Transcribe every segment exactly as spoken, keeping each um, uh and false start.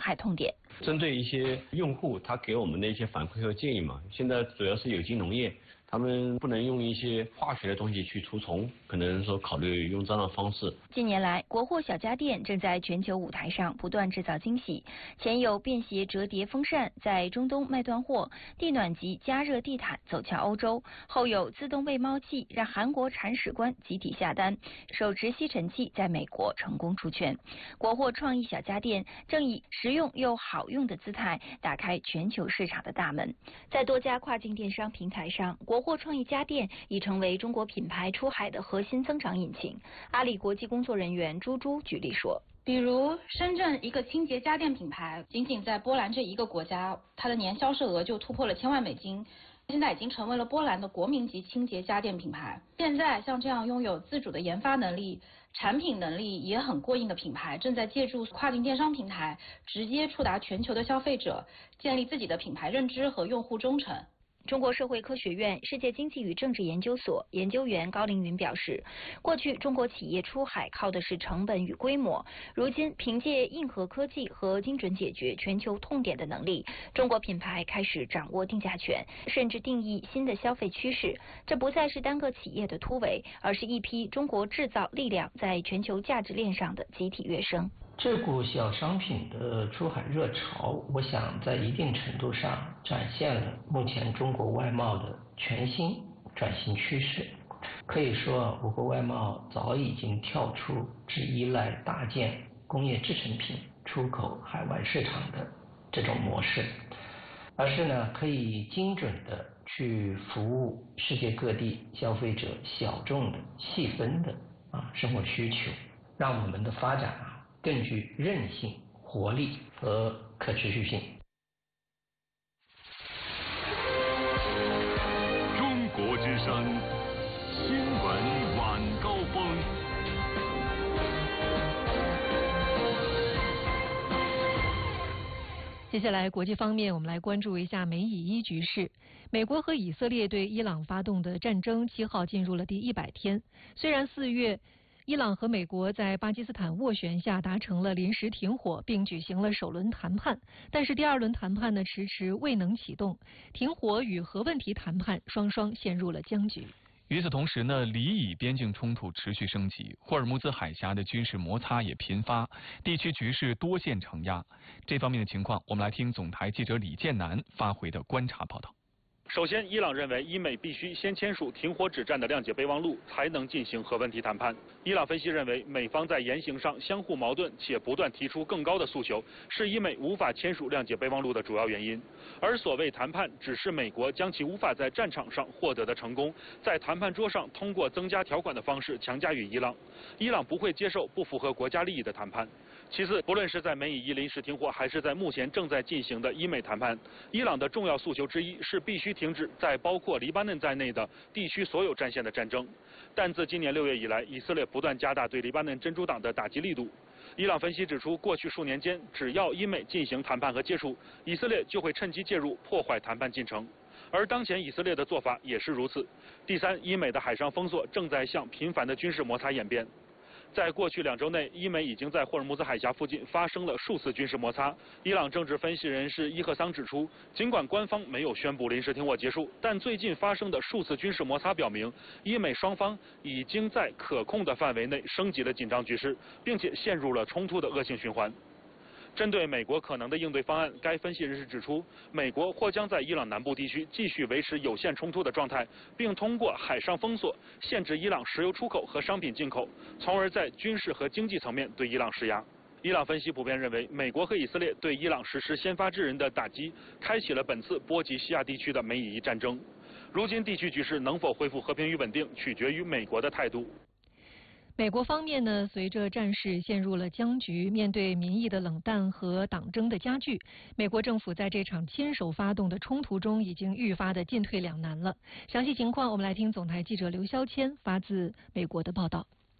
害痛点。 针对一些用户，他给我们的一些反馈和建议嘛，现在主要是有机农业，他们不能用一些化学的东西去除虫，可能说考虑用这样的方式。 近年来，国货小家电正在全球舞台上不断制造惊喜。前有便携折叠风扇在中东卖断货，地暖级加热地毯走向欧洲；后有自动喂猫器让韩国铲屎官集体下单，手持吸尘器在美国成功出圈。国货创意小家电正以实用又好用的姿态打开全球市场的大门。在多家跨境电商平台上，国货创意家电已成为中国品牌出海的核心增长引擎。阿里国际工作人员朱朱举例说， 比如深圳一个清洁家电品牌，仅仅在波兰这一个国家，它的年销售额就突破了千万美金，现在已经成为了波兰的国民级清洁家电品牌。现在像这样拥有自主的研发能力、产品能力也很过硬的品牌，正在借助跨境电商平台直接触达全球的消费者，建立自己的品牌认知和用户忠诚。 中国社会科学院世界经济与政治研究所研究员高凌云表示，过去中国企业出海靠的是成本与规模，如今凭借硬核科技和精准解决全球痛点的能力，中国品牌开始掌握定价权，甚至定义新的消费趋势。这不再是单个企业的突围，而是一批中国制造力量在全球价值链上的集体跃升。 这股小商品的出海热潮，我想在一定程度上展现了目前中国外贸的全新转型趋势。可以说，我国外贸早已经跳出只依赖大件工业制成品出口海外市场的这种模式，而是呢可以精准的去服务世界各地消费者小众的细分的啊生活需求，让我们的发展啊更具韧性、活力和可持续性。 中国之声新闻晚高峰。 接下来，国际方面，我们来关注一下美以伊局势。美国和以色列对伊朗发动的战争七号进入了第一百天。虽然四月伊朗和美国在巴基斯坦斡旋下达成了临时停火，并举行了首轮谈判，但是第二轮谈判呢迟迟未能启动，停火与核问题谈判双双陷入了僵局。 与此同时呢，黎以边境冲突持续升级，霍尔木兹海峡的军事摩擦也频发，地区局势多线承压。这方面的情况，我们来听总台记者李建南发回的观察报道。 首先，伊朗认为伊美必须先签署停火止战的谅解备忘录，才能进行核问题谈判。伊朗分析认为，美方在言行上相互矛盾，且不断提出更高的诉求，是伊美无法签署谅解备忘录的主要原因。而所谓谈判，只是美国将其无法在战场上获得的成功，在谈判桌上通过增加条款的方式强加于伊朗。伊朗不会接受不符合国家利益的谈判。其次，不论是在美以伊临时停火，还是在目前正在进行的伊美谈判，伊朗的重要诉求之一是必须停止在包括黎巴嫩在内的地区所有战线的战争。但自今年六月以来，以色列不断加大对黎巴嫩真主党的打击力度。伊朗分析指出，过去数年间，只要伊美进行谈判和接触，以色列就会趁机介入，破坏谈判进程。而当前以色列的做法也是如此。第三，伊美的海上封锁正在向频繁的军事摩擦演变。在过去两周内，伊美已经在霍尔木兹海峡附近发生了数次军事摩擦。伊朗政治分析人士伊赫桑指出，尽管官方没有宣布临时停火结束，但最近发生的数次军事摩擦表明，伊美双方已经在可控的范围内升级了紧张局势，并且陷入了冲突的恶性循环。针对美国可能的应对方案，该分析人士指出，美国或将在伊朗南部地区继续维持有限冲突的状态，并通过海上封锁限制伊朗石油出口和商品进口，从而在军事和经济层面对伊朗施压。伊朗分析普遍认为，美国和以色列对伊朗实施先发制人的打击，开启了本次波及西亚地区的美以伊战争。如今地区局势能否恢复和平与稳定，取决于美国的态度。 美国方面呢，随着战事陷入了僵局，面对民意的冷淡和党争的加剧，美国政府在这场亲手发动的冲突中已经愈发的进退两难了。详细情况，我们来听总台记者刘肖谦发自美国的报道。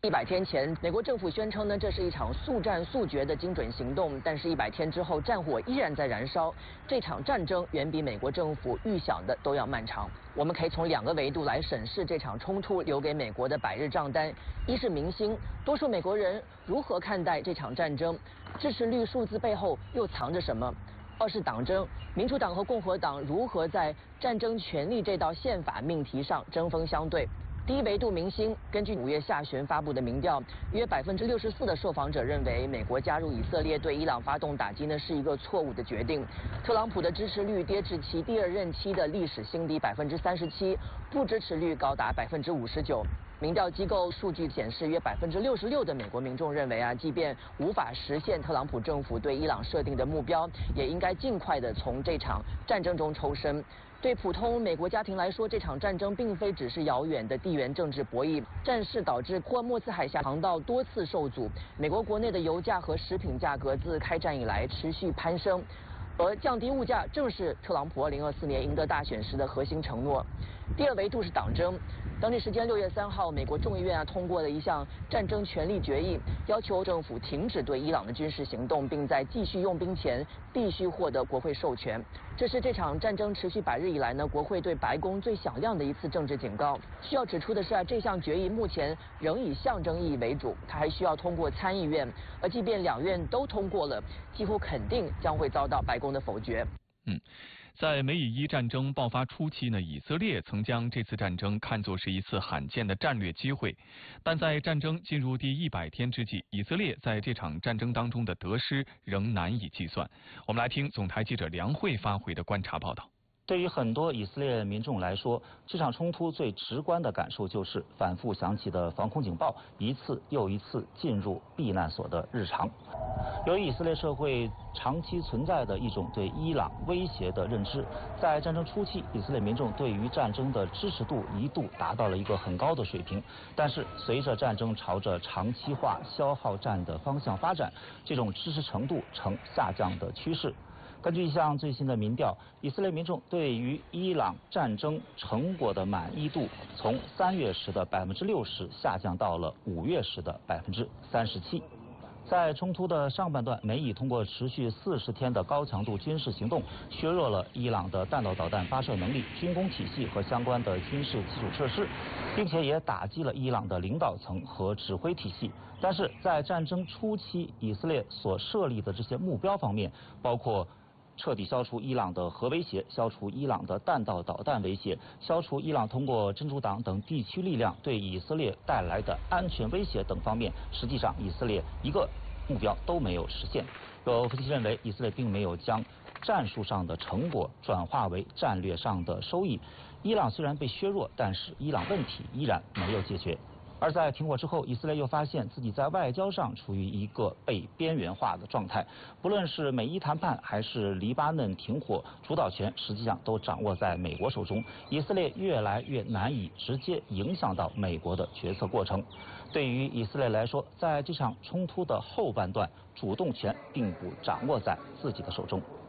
一百天前，美国政府宣称呢，这是一场速战速决的精准行动，但是，一百天之后，战火依然在燃烧。这场战争远比美国政府预想的都要漫长。我们可以从两个维度来审视这场冲突留给美国的百日账单：一是民心，多数美国人如何看待这场战争，支持率数字背后又藏着什么；二是党争，民主党和共和党如何在战争权利这道宪法命题上针锋相对。第一维度民心，根据五月下旬发布的民调，约百分之六十四的受访者认为美国加入以色列对伊朗发动打击呢是一个错误的决定。特朗普的支持率跌至其第二任期的历史新低百分之三十七，不支持率高达百分之五十九。民调机构数据显示，约百分之六十六的美国民众认为啊，即便无法实现特朗普政府对伊朗设定的目标，也应该尽快的从这场战争中抽身。对普通美国家庭来说，这场战争并非只是遥远的地缘政治博弈，战事导致霍尔木兹海峡航道多次受阻，美国国内的油价和食品价格自开战以来持续攀升，而降低物价正是特朗普二零二四年赢得大选时的核心承诺。第二维度是党争。当地时间六月三号，美国众议院啊通过了一项战争权利决议，要求政府停止对伊朗的军事行动，并在继续用兵前必须获得国会授权。这是这场战争持续百日以来呢，国会对白宫最响亮的一次政治警告。需要指出的是啊，这项决议目前仍以象征意义为主，它还需要通过参议院，而即便两院都通过了，几乎肯定将会遭到白宫的否决。 嗯。在美以伊战争爆发初期呢，以色列曾将这次战争看作是一次罕见的战略机会，但在战争进入第一百天之际，以色列在这场战争当中的得失仍难以计算。我们来听总台记者梁慧发回的观察报道。 对于很多以色列民众来说，这场冲突最直观的感受就是反复响起的防空警报，一次又一次进入避难所的日常。由于以色列社会长期存在的一种对伊朗威胁的认知，在战争初期，以色列民众对于战争的支持度一度达到了一个很高的水平。但是，随着战争朝着长期化消耗战的方向发展，这种支持程度呈下降的趋势。根据一项最新的民调，以色列民众对于伊朗战争成果的满意度从三月时的百分之六十下降到了五月时的百分之三十七。在冲突的上半段，美以通过持续四十天的高强度军事行动，削弱了伊朗的弹道导弹发射能力、军工体系和相关的军事基础设施，并且也打击了伊朗的领导层和指挥体系。但是在战争初期，以色列所设立的这些目标方面，包括彻底消除伊朗的核威胁，消除伊朗的弹道导弹威胁，消除伊朗通过真主党等地区力量对以色列带来的安全威胁等方面，实际上以色列一个目标都没有实现。有分析认为，以色列并没有将战术上的成果转化为战略上的收益。伊朗虽然被削弱，但是伊朗问题依然没有解决。而在停火之后，以色列又发现自己在外交上处于一个被边缘化的状态。不论是美伊谈判还是黎巴嫩停火，主导权实际上都掌握在美国手中。以色列越来越难以直接影响到美国的决策过程。对于以色列来说，在这场冲突的后半段，主动权并不掌握在自己的手中。